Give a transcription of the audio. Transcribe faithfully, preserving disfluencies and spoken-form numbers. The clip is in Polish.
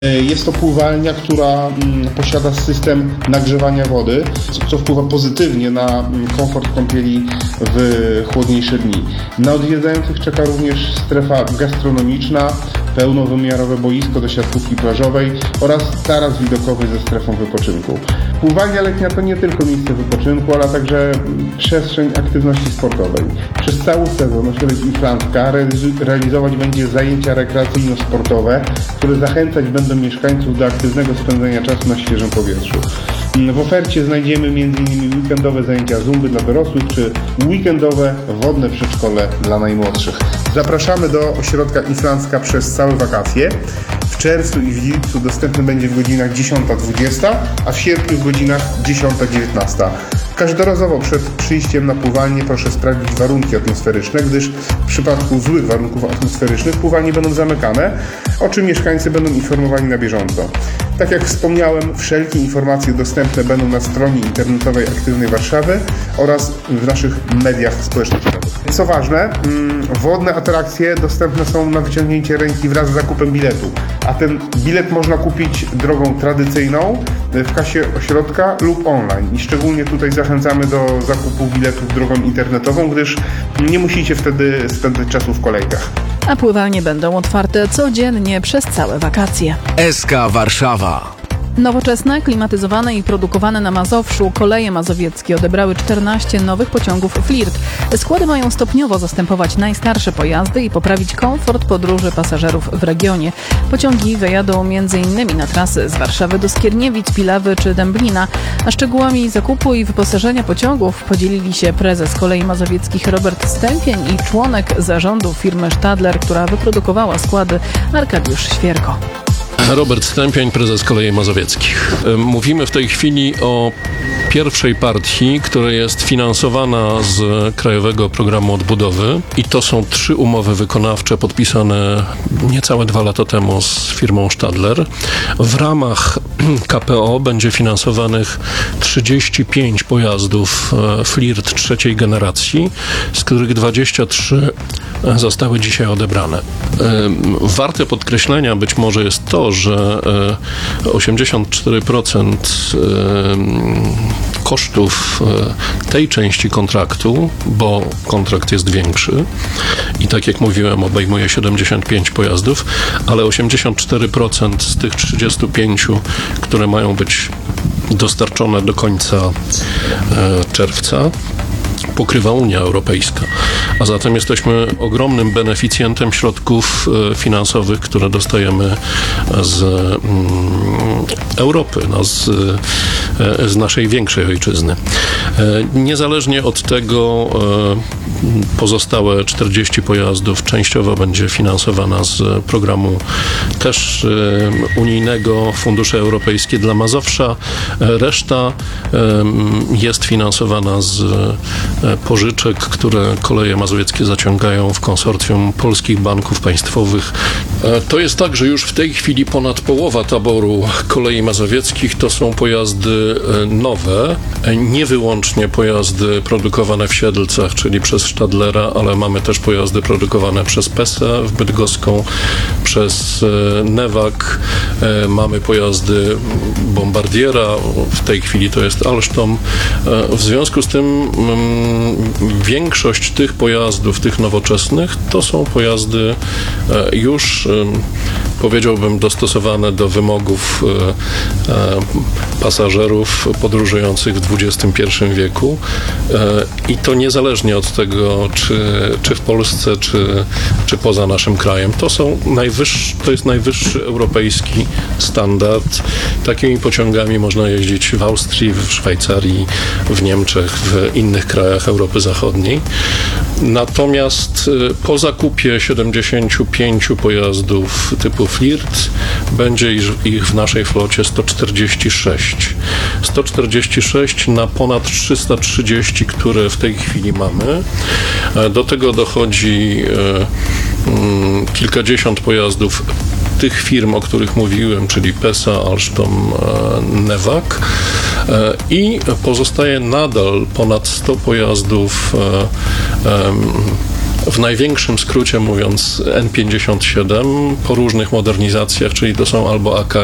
Jest to pływalnia, która posiada system nagrzewania wody, co wpływa pozytywnie na komfort kąpieli w chłodniejsze dni. Na odwiedzających czeka również strefa gastronomiczna, pełnowymiarowe boisko do siatkówki plażowej oraz taras widokowy ze strefą wypoczynku. Pływalnia letnia to nie tylko miejsce wypoczynku, ale także przestrzeń aktywności sportowej. Przez cały sezon Ośrodek Islandzka realizować będzie zajęcia rekreacyjno-sportowe, które zachęcać będą mieszkańców do aktywnego spędzania czasu na świeżym powietrzu. W ofercie znajdziemy między innymi weekendowe zajęcia zumby dla dorosłych czy weekendowe wodne przedszkole dla najmłodszych. Zapraszamy do Ośrodka Islandzka przez całe wakacje. W czerwcu i w lipcu dostępny będzie w godzinach dziesiąta dwudziesta, a w sierpniu w godzinach dziesiąta dziewiętnaście. Każdorazowo przed przyjściem na pływalnię proszę sprawdzić warunki atmosferyczne, gdyż w przypadku złych warunków atmosferycznych pływalnie będą zamykane, o czym mieszkańcy będą informowani na bieżąco. Tak jak wspomniałem, wszelkie informacje dostępne będą na stronie internetowej Aktywnej Warszawy oraz w naszych mediach społecznościowych. Co ważne, wodne atrakcje dostępne są na wyciągnięcie ręki wraz z zakupem biletu, a ten bilet można kupić drogą tradycyjną w kasie ośrodka lub online. I szczególnie tutaj zachęcamy do zakupu biletów drogą internetową, gdyż nie musicie wtedy spędzać czasu w kolejkach. A pływalnie będą otwarte codziennie przez całe wakacje. S K Warszawa. Nowoczesne, klimatyzowane i produkowane na Mazowszu koleje mazowieckie odebrały czternaście nowych pociągów Flirt. Składy mają stopniowo zastępować najstarsze pojazdy i poprawić komfort podróży pasażerów w regionie. Pociągi wyjadą między innymi na trasy z Warszawy do Skierniewic, Pilawy czy Dęblina. A szczegółami zakupu i wyposażenia pociągów podzielili się prezes Kolei Mazowieckich Robert Stępień i członek zarządu firmy Stadler, która wyprodukowała składy, Arkadiusz Świerko. Robert Stępień, prezes Kolei Mazowieckich. Mówimy w tej chwili o pierwszej partii, która jest finansowana z Krajowego Programu Odbudowy i to są trzy umowy wykonawcze podpisane niecałe dwa lata temu z firmą Stadler. W ramach K P O będzie finansowanych trzydzieści pięć pojazdów Flirt trzeciej generacji, z których dwadzieścia trzy zostały dzisiaj odebrane. Warte podkreślenia być może jest to, że osiemdziesiąt cztery procent kosztów tej części kontraktu, bo kontrakt jest większy i tak jak mówiłem obejmuje siedemdziesiąt pięć pojazdów, ale osiemdziesiąt cztery procent z tych trzydziestu pięciu, które mają być dostarczone do końca czerwca, pokrywa Unia Europejska, a zatem jesteśmy ogromnym beneficjentem środków finansowych, które dostajemy z Europy, no z, z naszej większej ojczyzny. Niezależnie od tego pozostałe czterdzieści pojazdów częściowo będzie finansowana z programu też unijnego Fundusze Europejskie dla Mazowsza. Reszta jest finansowana z pożyczek, które Koleje Mazowieckie zaciągają w konsorcjum polskich banków państwowych. To jest tak, że już w tej chwili ponad połowa taboru Kolei Mazowieckich to są pojazdy nowe, nie wyłącznie pojazdy produkowane w Siedlcach, czyli przez Stadlera, ale mamy też pojazdy produkowane przez Pesę w Bydgoską, przez Newag, mamy pojazdy Bombardiera, w tej chwili to jest Alstom. W związku z tym większość tych pojazdów, tych nowoczesnych, to są pojazdy już, powiedziałbym, dostosowane do wymogów pasażerów podróżujących w dwudziestym pierwszym wieku i to niezależnie od tego, czy, czy w Polsce, czy, czy poza naszym krajem. To są najwyższy, to jest najwyższy europejski standard. Takimi pociągami można jeździć w Austrii, w Szwajcarii, w Niemczech, w innych krajach Europy Zachodniej. Natomiast po zakupie siedemdziesięciu pięciu pojazdów typu Flirt będzie ich w naszej flocie sto czterdzieści sześć. sto czterdzieści sześć na ponad trzysta trzydzieści, które w tej chwili mamy. Do tego dochodzi kilkadziesiąt pojazdów tych firm, o których mówiłem, czyli Pesa, Alstom, Newag i pozostaje nadal ponad sto pojazdów w największym skrócie mówiąc N pięćdziesiąt siedem po różnych modernizacjach, czyli to są albo A K